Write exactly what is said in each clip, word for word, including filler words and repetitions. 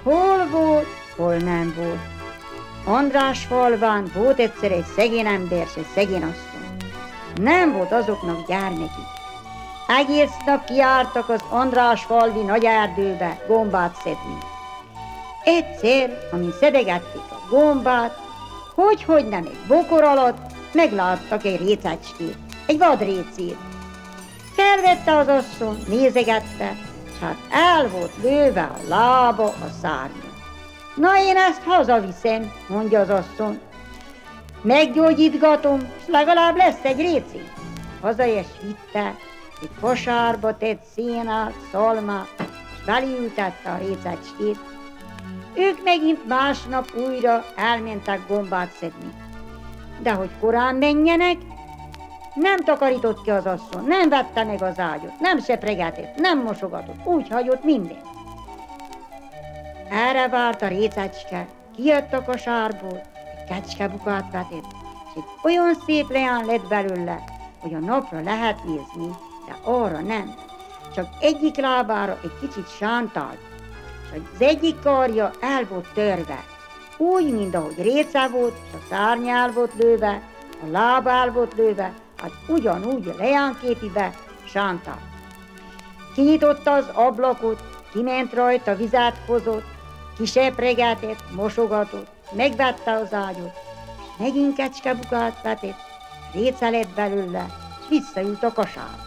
Hol volt, hol nem volt. András falván volt egyszer egy szegény ember, és egy szegény asszony. Nem volt azoknak gyermekük. Egész nap kijártak az András falvi nagy erdőbe gombát szedni. Egyszer, amin szedegették a gombát, hogy-hogy nem egy bokor alatt, megláttak egy récecskét, egy vadrécét. Felvette az asszony, nézegette, és hát el volt lőve a lába, a szárnya. Na, én ezt hazaviszem, mondja az asszony. Meggyógyítgatom, és legalább lesz egy récé. Haza is vitte, egy kosárba tett szénát, szalmát, és beleültette a récecskét. Ők megint másnap újra elmentek gombát szedni. De hogy korán menjenek, nem takarított ki az asszony, nem vette meg az ágyat, nem sepregetett, nem mosogatott, úgy hagyott mindent. Erre várt a récecske, kijött a kosárból, egy kecskebukát vetett, és egy olyan szép leány lett belőle, hogy a napra lehet nézni, de arra nem. Csak egyik lábára egy kicsit sántált, és az egyik karja el volt törve, úgy, mint ahogy réce volt, és a szárnya el volt lőve, a lába el volt lőve, hát ugyanúgy a leányképibe sántált. Kinyitotta az ablakot, kiment rajta, vizet hozott, kisepregetett, mosogatott, megvette az ágyot, és megint kecskebukát vetett, réce lett belőle, és visszaült a kosárba.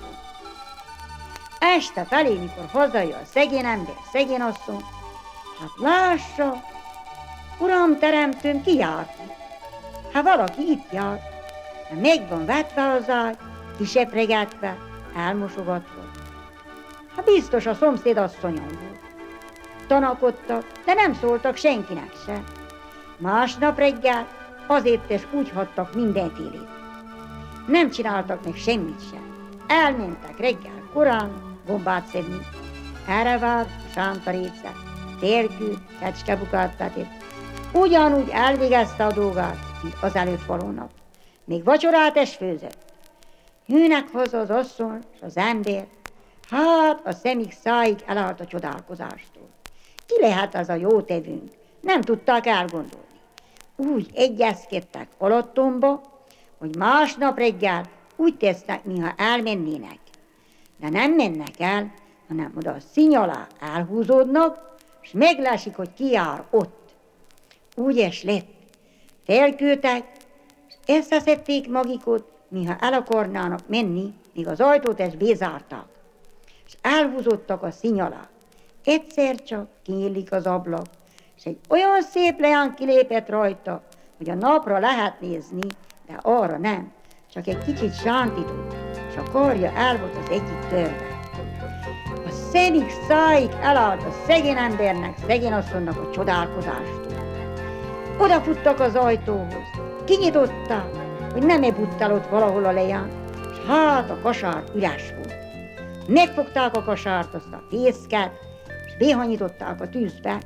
Este felé, mikor hazajön a szegény ember, szegény asszony, hát lássa, uram teremtőm, ki járt itt? Hát valaki itt járt, de meg van vetve az ágy, kisepregetve, elmosogatva. Hát biztos a szomszéd asszonyon volt. Tanakodtak, de nem szóltak senkinek se. Másnap reggel azért is úgy hagytak mindenfélét. Nem csináltak meg semmit sem. Elmentek reggel korán gombát szedni. Erre várt a sánta réce, térkült, kecskebukát vetett. Ugyanúgy elvégezte a dolgát, mint az előtt való nap. Még vacsorát is főzött. Jönnek haza az asszony és az ember, hát a szemük száig elállt a csodálkozástól. Ki lehet az a jótevőnk? Nem tudták elgondolni. Úgy egyezkedtek alattomba, hogy másnap reggel úgy tesznek, mintha elmennének. De nem mennek el, hanem oda a színy alá elhúzódnak, és meglesik, hogy ki jár ott. Úgy is lett. Felkültek, és összeszedték magikot, mintha el akarnának menni, míg az ajtót is bezárták. És elhúzódtak a színy alá. Egyszer csak kinyílik az ablak, és egy olyan szép leány kilépett rajta, hogy a napra lehet nézni, de arra nem, csak egy kicsit sántított, és a karja el volt az egyik törve. A szemük száig elállt a szegény embernek, szegény asszonynak a csodálkozástól. Odafuttak az ajtóhoz, kinyitották, hogy nem ebudt ott valahol a leány, és hát a kasár üres volt. Megfogták a kasárt, azt a fészket, és behanyították a tűzbe.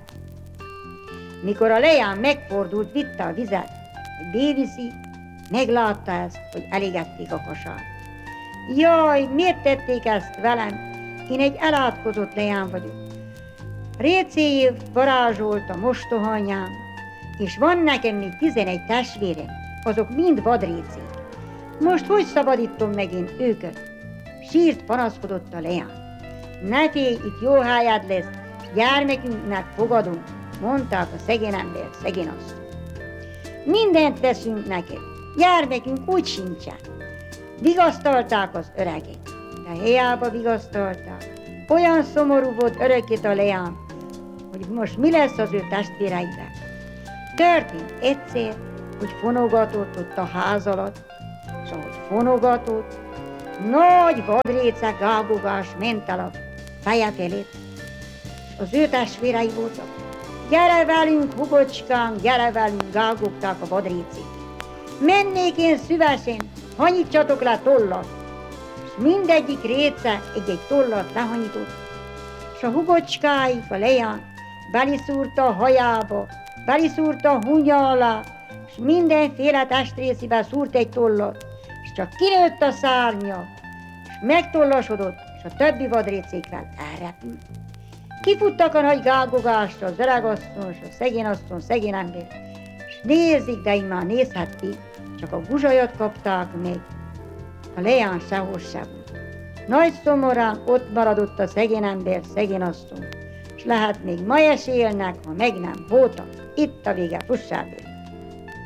Mikor a leány megfordult, vitte a vizet, hogy béviszi, meglátta ezt, hogy elégették a kasárt. Jaj, miért tették ezt velem? Én egy elátkozott leány vagyok. Récéjév varázsolt a mostohanyám, és van nekem még tizenegy testvérem, azok mind vadrécék. Most hogy szabadítom meg én őket? Sírt panaszkodott a leány. Ne félj, itt jó hájád lesz, és gyermekünknek fogadunk, mondták a szegény ember, szegény asszony. Mindent teszünk neked, gyermekünk úgy sincsen. Vigasztalták az öregek, de hiába vigasztalták. Olyan szomorú volt örökét a leány, hogy most mi lesz az ő testvéreivel. Történt egyszer, hogy fonogatott ott a ház alatt, és ahogy fonogatott, nagy vadréce gágogás ment el a feje felé, és az ő testvérei voltak. Gyere velünk, hugocskánk, gyere velünk, gágogták a vadrécék. Mennék én szívesen, hanyítsatok le tollat, és mindegyik réce egy-egy tollat lehanyított, és a hugocskáik, a leány beliszúrta a hajába, beliszúrta a hunya alá, és mindenféle testrészébe szúrt egy tollat, és csak kinőtt a szárnya, és megtollasodott, és a többi vadrécékvel elrepült. kifuttak a nagy gágogásra, az öregasszony, a szegény asszony, szegény ember, és nézik, de így már nézhetik, csak a guzsajat kapták meg, a leány sehol se volt. Nagy szomorán ott maradott a szegény ember, szegény asszony, és lehet még ma is élnek, ha meg nem voltak. Itt a vége, fussál!